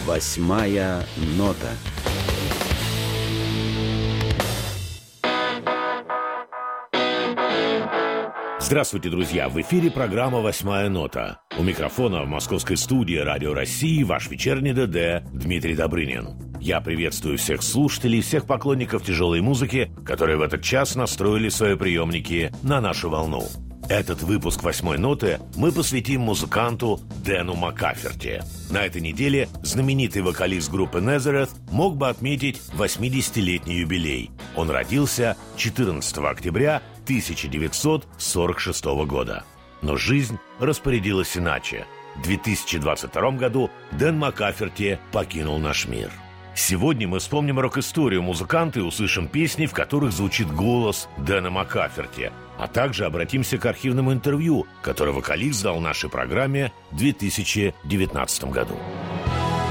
Восьмая нота. Здравствуйте, друзья! В эфире программа «Восьмая нота». У микрофона в московской студии «Радио России» ваш вечерний ДД Дмитрий Добрынин. Я приветствую всех слушателей, всех поклонников тяжелой музыки, которые в этот час настроили свои приемники на нашу волну. Этот выпуск «Восьмой ноты» мы посвятим музыканту Дэну Маккаферти. На этой неделе знаменитый вокалист группы Nazareth мог бы отметить 80-летний юбилей. Он родился 14 октября 1946 года. Но жизнь распорядилась иначе. В 2022 году Дэн Маккаферти покинул наш мир. Сегодня мы вспомним рок-историю музыканта и услышим песни, в которых звучит голос Дэна Маккаферти, а также обратимся к архивному интервью, которое вокалист дал нашей программе в 2019 году.